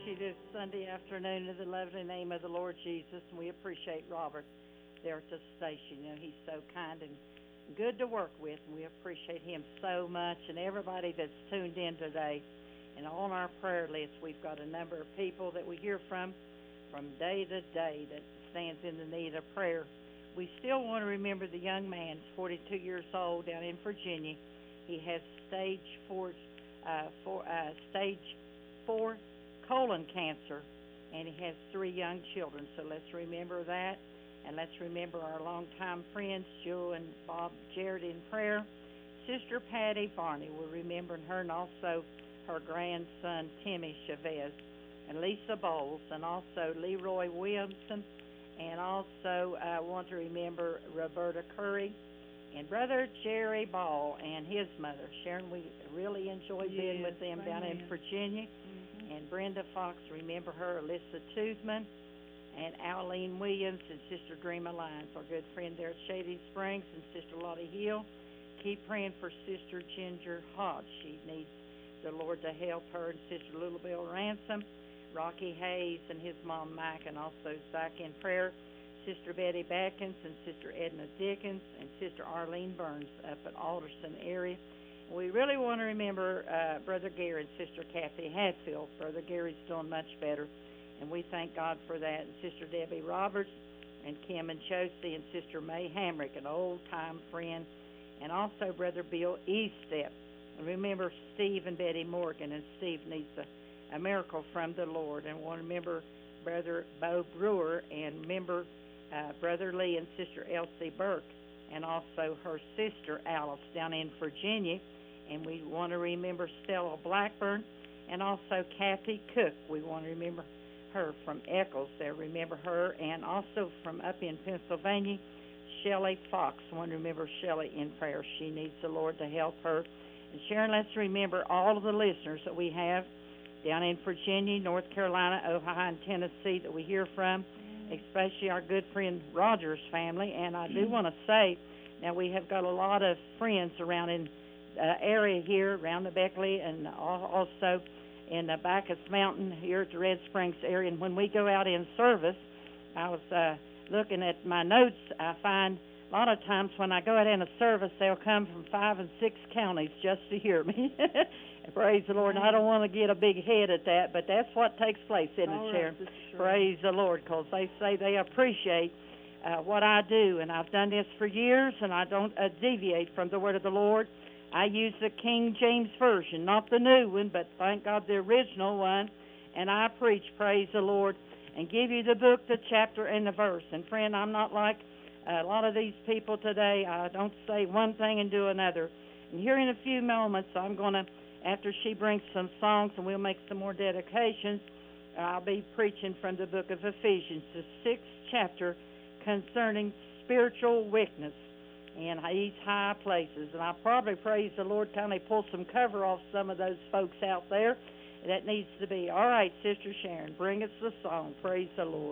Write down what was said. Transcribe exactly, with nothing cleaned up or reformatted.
you this Sunday afternoon in the lovely name of the Lord Jesus, and we appreciate Robert there at the station. You know, he's so kind and good to work with, and we appreciate him so much, and everybody that's tuned in today. And on our prayer list, we've got a number of people that we hear from from day to day that stands in the need of prayer. We still want to remember the young man, forty-two years old, down in Virginia. He has stage four, uh, four uh, stage four colon cancer, and he has three young children. So let's remember that, and let's remember our longtime friends, Joe and Bob Jarrett, in prayer. Sister Patty Barney, we're remembering her, and also her grandson, Timmy Chavez, and Lisa Bowles, and also Leroy Williamson, and also I uh, want to remember Roberta Curry, and Brother Jerry Ball and his mother. Sharon, we really enjoyed yes, being with them down in Virginia. Mm-hmm. And Brenda Fox, remember her, Alyssa Toothman, and Aline Williams, and Sister Dream Alliance, our good friend there at Shady Springs, and Sister Lottie Hill. Keep praying for Sister Ginger Hodge. She needs the Lord to help her, and Sister Little Bill Ransom, Rocky Hayes and his mom Mike, and also Zach in prayer, Sister Betty Batkins and Sister Edna Dickens and Sister Arlene Burns up at Alderson area. We really want to remember uh, Brother Gary and Sister Kathy Hatfield. Brother Gary's doing much better, and we thank God for that. And Sister Debbie Roberts and Kim and Josie and Sister May Hamrick, an old-time friend, and also Brother Bill Eastep. And remember Steve and Betty Morgan, and Steve needs a, a miracle from the Lord. And we want to remember Brother Bo Brewer, and remember uh, Brother Lee and Sister Elsie Burke, and also her sister Alice down in Virginia. And we want to remember Stella Blackburn, and also Kathy Cook. We want to remember her from Eccles there. Remember her, and also from up in Pennsylvania, Shelley Fox. I want to remember Shelley in prayer. She needs the Lord to help her. And Sharon, let's remember all of the listeners that we have down in Virginia, North Carolina, Ohio, and Tennessee that we hear from, especially our good friend Roger's family. And I do want to say, now we have got a lot of friends around in uh, area here around the Beckley, and also in the Bacchus Mountain here at the Red Springs area. And when we go out in service, I was uh, looking at my notes. I find a lot of times when I go out in a service, they'll come from five and six counties just to hear me. Praise the Lord. And I don't want to get a big head at that, but that's what takes place, isn't it, Sharon? Right, praise the Lord, because they say they appreciate uh, what I do. And I've done this for years, and I don't uh, deviate from the word of the Lord. I use the King James Version, not the new one, but thank God the original one. And I preach, praise the Lord, and give you the book, the chapter, and the verse. And friend, I'm not like a lot of these people today. I don't say one thing and do another. And here in a few moments, I'm going to, after she brings some songs and we'll make some more dedications, I'll be preaching from the book of Ephesians, the sixth chapter concerning spiritual weakness in these high places. And I'll probably, praise the Lord, kind of pull some cover off some of those folks out there. That needs to be. All right, Sister Sharon, bring us the song. Praise the Lord.